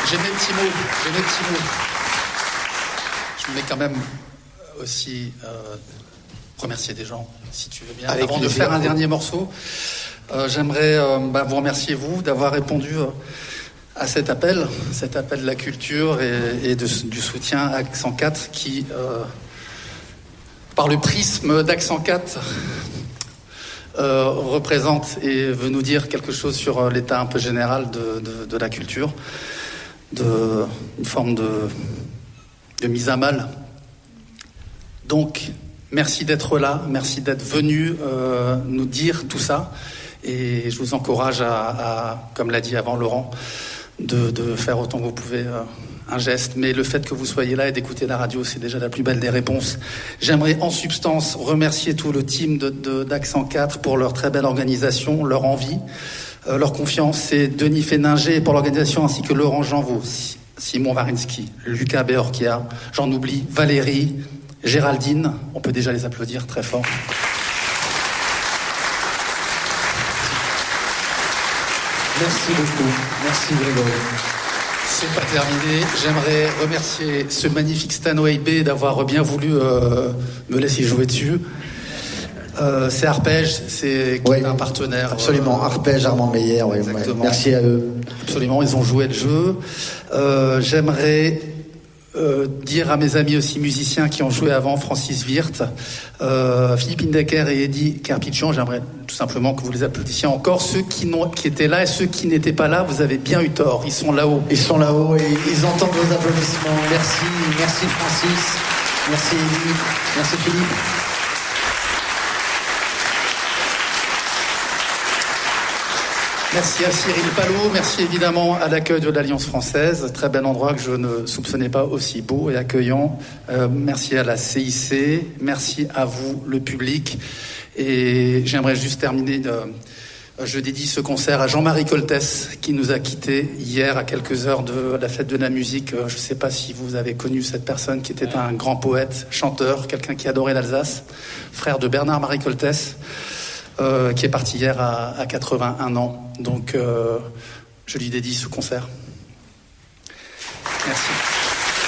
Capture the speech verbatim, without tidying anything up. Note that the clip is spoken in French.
j'ai mes petits mots, j'ai mes petits mots. Je voulais quand même aussi euh, remercier des gens, si tu veux bien. Avec Avant de plaisir. faire un dernier morceau, euh, j'aimerais euh, bah, vous remercier, vous, d'avoir répondu euh, à cet appel, cet appel de la culture et, et de, du soutien à Accent quatre qui, euh, par le prisme d'Accent quatre, euh, représente et veut nous dire quelque chose sur l'état un peu général de, de, de la culture, de, une forme de, de mise à mal. Donc, merci d'être là, merci d'être venu euh, nous dire tout ça. Et je vous encourage à, à comme l'a dit avant Laurent, de, de faire autant que vous pouvez euh, un geste. Mais le fait que vous soyez là et d'écouter la radio, c'est déjà la plus belle des réponses. J'aimerais en substance remercier tout le team de, de, d'Accent quatre pour leur très belle organisation, leur envie, euh, leur confiance. C'est Denis Féninger pour l'organisation, ainsi que Laurent Janvaux, Simon Warinsky, Lucas Beorkia, j'en oublie, Valérie, Géraldine. On peut déjà les applaudir très fort. Merci beaucoup. Merci Grégory. C'est pas terminé. J'aimerais remercier ce magnifique Stanway B d'avoir bien voulu euh, me laisser jouer dessus. Euh, c'est Arpège, c'est oui, un partenaire. Absolument, euh, Arpège, Armand Meyer, ouais, ouais. Merci à eux. Absolument, ils ont joué le jeu. Euh, j'aimerais euh, dire à mes amis aussi musiciens qui ont joué avant, Francis Wirth, euh, Philippe Indecker et Eddie Carpiccian, j'aimerais tout simplement que vous les applaudissiez encore. Ceux qui, n'ont, qui étaient là et ceux qui n'étaient pas là, vous avez bien eu tort. Ils sont là-haut. Ils sont là-haut et ils entendent vos applaudissements. Merci, merci Francis, merci Eddie, merci Philippe. Merci à Cyril Palot, merci évidemment à l'accueil de l'Alliance française, très bel endroit que je ne soupçonnais pas aussi beau et accueillant. Euh, merci à la C I C, merci à vous, le public. Et j'aimerais juste terminer, de, je dédie ce concert à Jean-Marie Coltès qui nous a quittés hier à quelques heures de la fête de la musique. Je ne sais pas si vous avez connu cette personne qui était un grand poète, chanteur, quelqu'un qui adorait l'Alsace, frère de Bernard-Marie Coltès. Euh, qui est parti hier à, à quatre-vingt-un ans. Donc, euh, je lui dédie ce concert. Merci.